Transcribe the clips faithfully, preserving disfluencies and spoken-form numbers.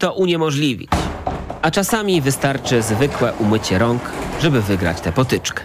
to uniemożliwić. A czasami wystarczy zwykłe umycie rąk, żeby wygrać tę potyczkę.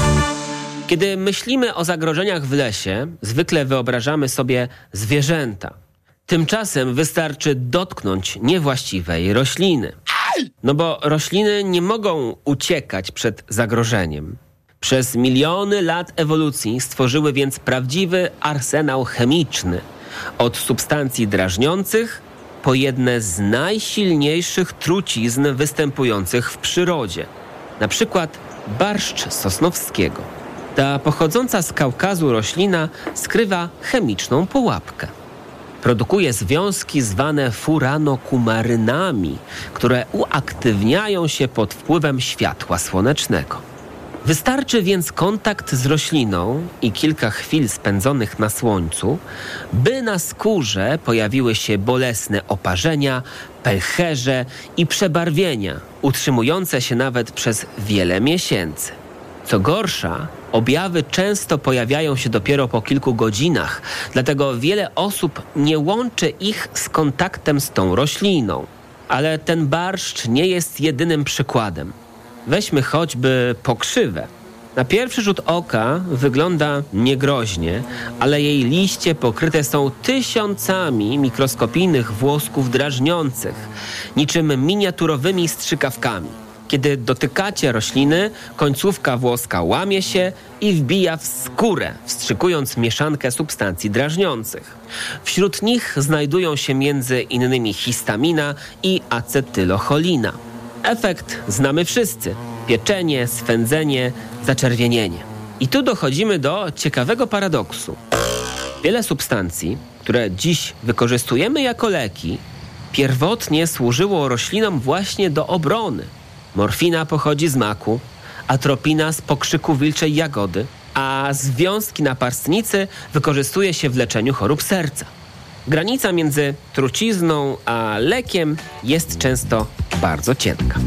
Kiedy myślimy o zagrożeniach w lesie, zwykle wyobrażamy sobie zwierzęta. Tymczasem wystarczy dotknąć niewłaściwej rośliny. No bo rośliny nie mogą uciekać przed zagrożeniem. Przez miliony lat ewolucji stworzyły więc prawdziwy arsenał chemiczny. Od substancji drażniących po jedne z najsilniejszych trucizn występujących w przyrodzie. Na przykład barszcz sosnowskiego. Ta pochodząca z Kaukazu roślina skrywa chemiczną pułapkę. Produkuje związki zwane furanokumarynami, które uaktywniają się pod wpływem światła słonecznego. Wystarczy więc kontakt z rośliną i kilka chwil spędzonych na słońcu, by na skórze pojawiły się bolesne oparzenia, pęcherze i przebarwienia, utrzymujące się nawet przez wiele miesięcy. Co gorsza, objawy często pojawiają się dopiero po kilku godzinach, dlatego wiele osób nie łączy ich z kontaktem z tą rośliną. Ale ten barszcz nie jest jedynym przykładem. Weźmy choćby pokrzywę. Na pierwszy rzut oka wygląda niegroźnie, ale jej liście pokryte są tysiącami mikroskopijnych włosków drażniących, niczym miniaturowymi strzykawkami. Kiedy dotykacie rośliny, końcówka włoska łamie się i wbija w skórę, wstrzykując mieszankę substancji drażniących. Wśród nich znajdują się między innymi histamina i acetylocholina. Efekt znamy wszyscy. Pieczenie, swędzenie, zaczerwienienie. I tu dochodzimy do ciekawego paradoksu. Wiele substancji, które dziś wykorzystujemy jako leki, pierwotnie służyło roślinom właśnie do obrony. Morfina pochodzi z maku, atropina z pokrzyku wilczej jagody, a związki napastnicy wykorzystuje się w leczeniu chorób serca. Granica między trucizną a lekiem jest często bardzo cienka.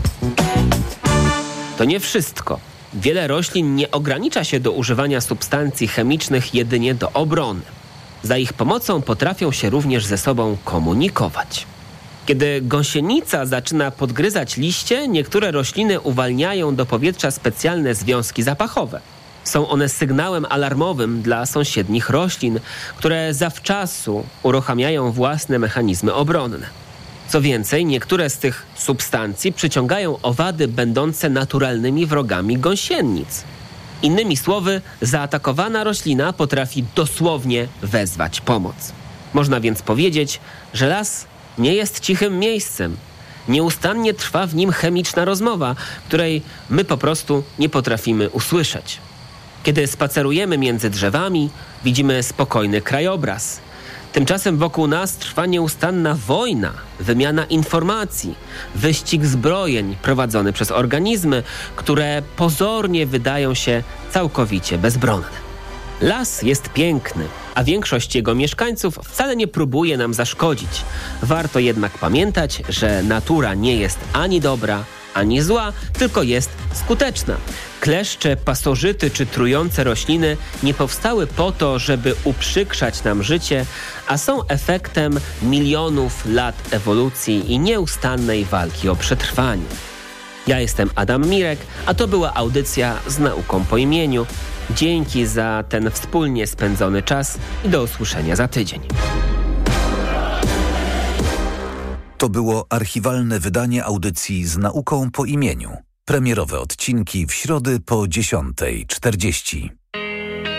To nie wszystko. Wiele roślin nie ogranicza się do używania substancji chemicznych jedynie do obrony. Za ich pomocą potrafią się również ze sobą komunikować. Kiedy gąsienica zaczyna podgryzać liście, niektóre rośliny uwalniają do powietrza specjalne związki zapachowe. Są one sygnałem alarmowym dla sąsiednich roślin, które zawczasu uruchamiają własne mechanizmy obronne. Co więcej, niektóre z tych substancji przyciągają owady będące naturalnymi wrogami gąsienic. Innymi słowy, zaatakowana roślina potrafi dosłownie wezwać pomoc. Można więc powiedzieć, że las nie jest cichym miejscem. Nieustannie trwa w nim chemiczna rozmowa, której my po prostu nie potrafimy usłyszeć. Kiedy spacerujemy między drzewami, widzimy spokojny krajobraz. Tymczasem wokół nas trwa nieustanna wojna, wymiana informacji, wyścig zbrojeń prowadzony przez organizmy, które pozornie wydają się całkowicie bezbronne. Las jest piękny, a większość jego mieszkańców wcale nie próbuje nam zaszkodzić. Warto jednak pamiętać, że natura nie jest ani dobra, ani zła, tylko jest skuteczna. Kleszcze, pasożyty czy trujące rośliny nie powstały po to, żeby uprzykrzać nam życie, a są efektem milionów lat ewolucji i nieustannej walki o przetrwanie. Ja jestem Adam Mirek, a to była audycja z nauką po imieniu. Dzięki za ten wspólnie spędzony czas i do usłyszenia za tydzień. To było archiwalne wydanie audycji z nauką po imieniu. Premierowe odcinki w środę po dziesiątej czterdzieści.